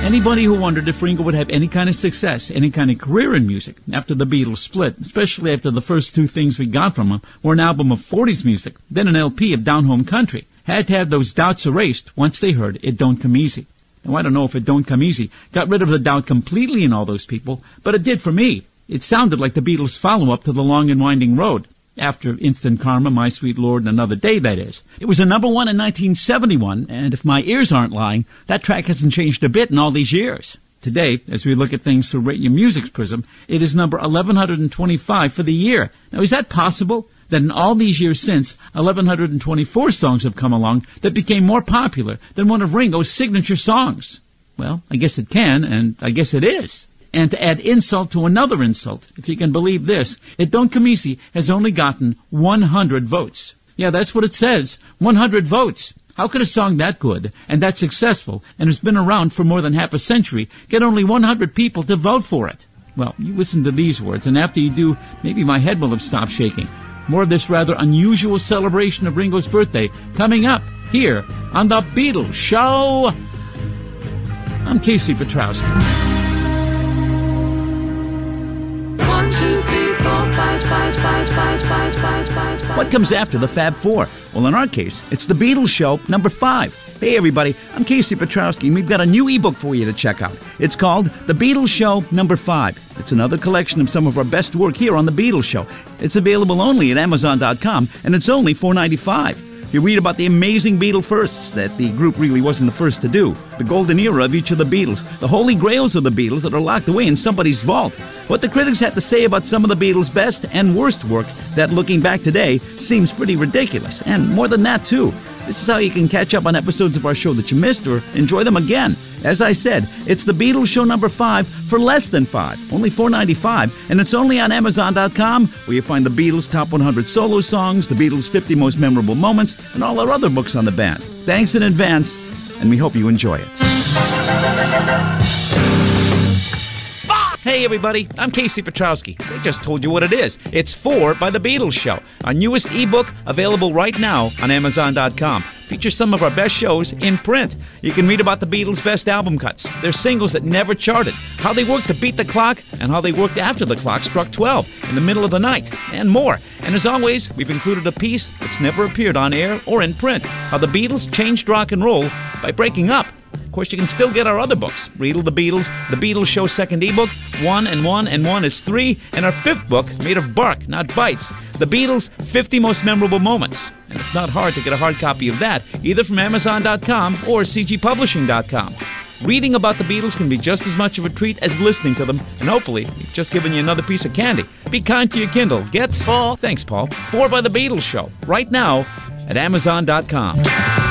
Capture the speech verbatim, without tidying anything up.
Anybody who wondered if Ringo would have any kind of success, any kind of career in music after the Beatles split, especially after the first two things we got from him were an album of forties music, then an L P of Down Home Country, had to have those doubts erased once they heard It Don't Come Easy. Now, I don't know if It Don't Come Easy got rid of the doubt completely in all those people, but it did for me. It sounded like the Beatles' follow-up to The Long and Winding Road. After Instant Karma, My Sweet Lord, and Another Day, that is. It was a number one in nineteen seventy-one, and if my ears aren't lying, that track hasn't changed a bit in all these years. Today, as we look at things through Rate Your Music's prism, it is number eleven twenty-five for the year. Now, is that possible? That in all these years since, eleven twenty-four songs have come along that became more popular than one of Ringo's signature songs? Well, I guess it can, and I guess it is. And to add insult to another insult, if you can believe this, It Don't Come Easy has only gotten one hundred votes. Yeah, that's what it says, one hundred votes. How could a song that good and that successful and has been around for more than half a century get only one hundred people to vote for it? Well, you listen to these words, and after you do, maybe my head will have stopped shaking. More of this rather unusual celebration of Ringo's birthday coming up here on The Beatles Show. I'm Casey Petrowski. What comes after the Fab Four? Well, in our case, it's The Beatles Show, number five. Hey, everybody, I'm Casey Petrowski, and we've got a new ebook for you to check out. It's called The Beatles Show, number five. It's another collection of some of our best work here on The Beatles Show. It's available only at Amazon dot com, and it's only four dollars and ninety-five cents. You read about the amazing Beatle firsts that the group really wasn't the first to do, the golden era of each of the Beatles, the holy grails of the Beatles that are locked away in somebody's vault, what the critics had to say about some of the Beatles' best and worst work that, looking back today, seems pretty ridiculous, and more than that, too. This is how you can catch up on episodes of our show that you missed or enjoy them again. As I said, it's The Beatles Show number five for less than five, only four dollars and ninety-five cents, and it's only on Amazon dot com, where you find the Beatles' top one hundred solo songs, the Beatles' fifty most memorable moments, and all our other books on the band. Thanks in advance, and we hope you enjoy it. Hey everybody, I'm Casey Petrowski. I just told you what it is. It's Four by The Beatles Show, our newest ebook available right now on Amazon dot com. Features some of our best shows in print. You can read about the Beatles' best album cuts, their singles that never charted, how they worked to beat the clock, and how they worked after the clock struck twelve in the middle of the night, and more. And as always, we've included a piece that's never appeared on air or in print, how the Beatles changed rock and roll by breaking up. Of course, you can still get our other books, Riddle the Beatles, The Beatles Show second ebook, One and One and One is Three, and our fifth book, made of bark, not bites, The Beatles' fifty Most Memorable Moments. And it's not hard to get a hard copy of that, either from Amazon dot com or C G Publishing dot com. Reading about the Beatles can be just as much of a treat as listening to them, and hopefully, we've just given you another piece of candy. Be kind to your Kindle. Get Four. Thanks, Paul. Four by The Beatles Show, right now at Amazon dot com.